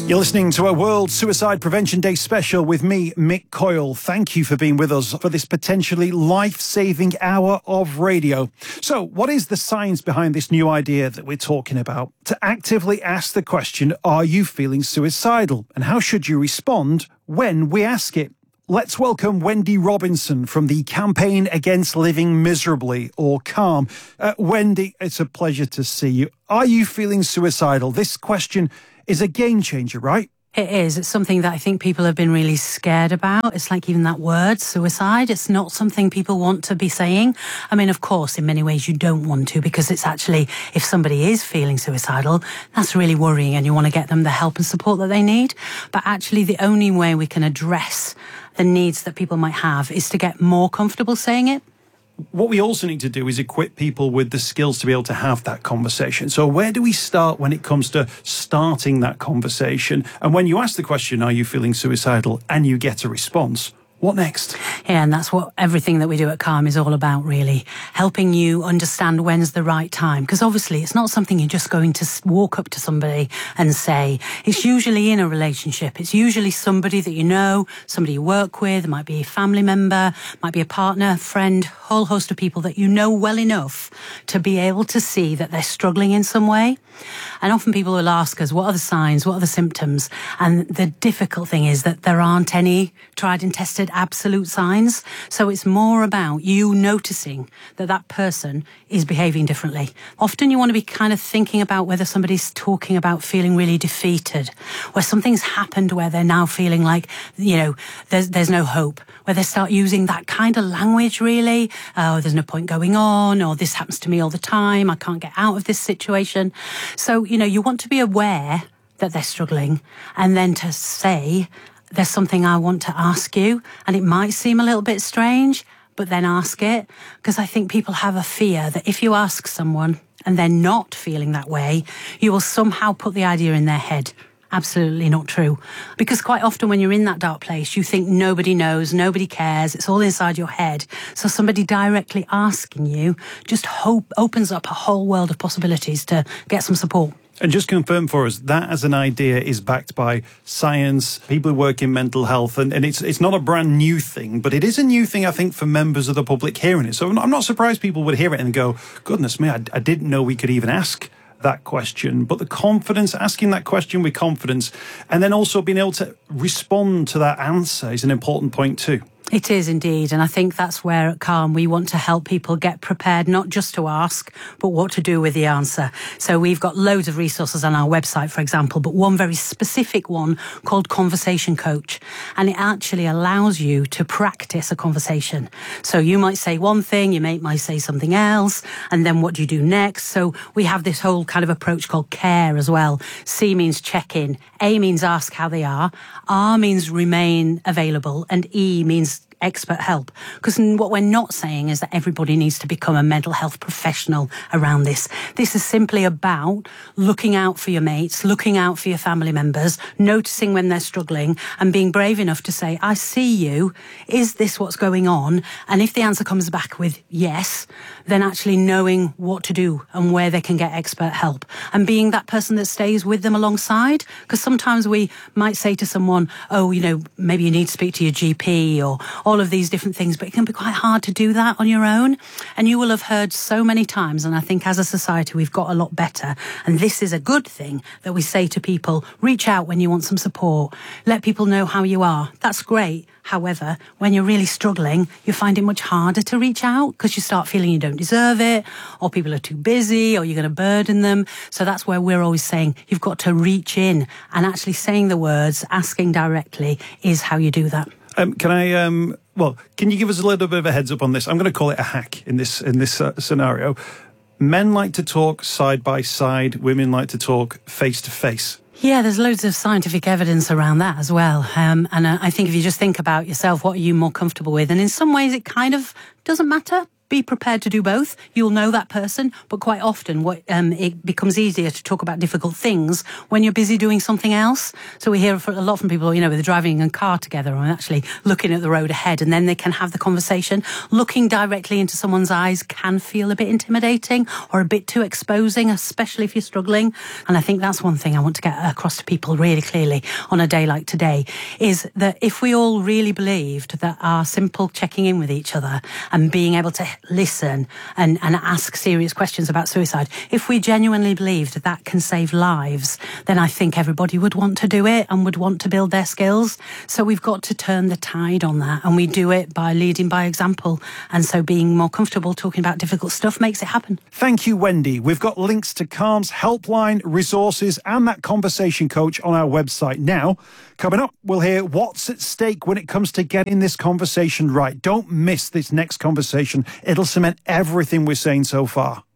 You're listening to a World Suicide Prevention Day special with me, Mick Coyle. Thank you for being with us for this potentially life-saving hour of radio. So, what is the science behind this new idea that we're talking about? To actively ask the question, are you feeling suicidal? And how should you respond when we ask it? Let's welcome Wendy Robinson from the Campaign Against Living Miserably, or CALM. Wendy, it's a pleasure to see you. Are you feeling suicidal? This question is a game changer, right? It is. It's something that I think people have been really scared about. It's like even that word, suicide, it's not something people want to be saying. I mean, of course, in many ways you don't want to, because it's actually, if somebody is feeling suicidal, that's really worrying and you want to get them the help and support that they need. But actually the only way we can address the needs that people might have is to get more comfortable saying it. What we also need to do is equip people with the skills to be able to have that conversation. So where do we start when it comes to starting that conversation? And when you ask the question, are you feeling suicidal, and you get a response, what next? Yeah, and that's what everything that we do at CALM is all about, really. Helping you understand when's the right time. Because obviously it's not something you're just going to walk up to somebody and say. It's usually in a relationship. It's usually somebody that you know, somebody you work with, it might be a family member, might be a partner, friend, whole host of people that you know well enough to be able to see that they're struggling in some way. And often people will ask us, what are the signs? What are the symptoms? And the difficult thing is that there aren't any tried and tested absolute signs. So it's more about you noticing that that person is behaving differently. Often you want to be kind of thinking about whether somebody's talking about feeling really defeated, where something's happened where they're now feeling like, you know, there's no hope, where they start using that kind of language, really. Oh, there's no point going on, or this happens to me all the time, I can't get out of this situation. So, you know, you want to be aware that they're struggling, and then to say, there's something I want to ask you, and it might seem a little bit strange, but then ask it. Because I think people have a fear that if you ask someone and they're not feeling that way, you will somehow put the idea in their head. Absolutely not true. Because quite often when you're in that dark place, you think nobody knows, nobody cares, it's all inside your head. So somebody directly asking you just opens up a whole world of possibilities to get some support. And just confirm for us, that as an idea is backed by science, people who work in mental health, and it's not a brand new thing, but it is a new thing, I think, for members of the public hearing it. So I'm not surprised people would hear it and go, goodness me, I didn't know we could even ask that question. But the confidence, asking that question with confidence, and then also being able to respond to that answer is an important point too. It is indeed, and I think that's where at CALM we want to help people get prepared, not just to ask, but what to do with the answer. So we've got loads of resources on our website, for example, but one very specific one called Conversation Coach, and it actually allows you to practice a conversation. So you might say one thing, your mate might say something else, and then what do you do next? So we have this whole kind of approach called CARE as well. C means check in, A means ask how they are, R means remain available, and E means expert help. Because what we're not saying is that everybody needs to become a mental health professional around this. This is simply about looking out for your mates, looking out for your family members, noticing when they're struggling, and being brave enough to say, I see you, is this what's going on? And if the answer comes back with yes, then actually knowing what to do and where they can get expert help, and being that person that stays with them alongside. Because sometimes we might say to someone, oh, you know, maybe you need to speak to your GP, or all of these different things, but it can be quite hard to do that on your own. And you will have heard so many times, and I think as a society we've got a lot better, and this is a good thing, that we say to people, reach out when you want some support, let people know how you are. That's great. However, when you're really struggling, you find it much harder to reach out because you start feeling you don't deserve it, or people are too busy, or you're going to burden them. So that's where we're always saying you've got to reach in, and actually saying the words, asking directly is how you do that. Can you give us a little bit of a heads up on this? I'm going to call it a hack in this scenario. Men like to talk side by side, women like to talk face to face. Yeah, there's loads of scientific evidence around that as well. I think if you just think about yourself, what are you more comfortable with? And in some ways it kind of doesn't matter. be prepared to do both. You'll know that person, but quite often it becomes easier to talk about difficult things when you're busy doing something else. So we hear a lot from people, you know, they're driving a car together and actually looking at the road ahead, and then they can have the conversation. Looking directly into someone's eyes can feel a bit intimidating or a bit too exposing, especially if you're struggling. And I think that's one thing I want to get across to people really clearly on a day like today, is that if we all really believed that our simple checking in with each other and being able to listen and ask serious questions about suicide, if we genuinely believed that can save lives, then I think everybody would want to do it and would want to build their skills. So we've got to turn the tide on that, and we do it by leading by example. And so being more comfortable talking about difficult stuff makes it happen. Thank you, Wendy. We've got links to Calm's helpline, resources and that conversation coach on our website now. Coming up, we'll hear what's at stake when it comes to getting this conversation right. Don't miss this next conversation. It'll cement everything we're saying so far.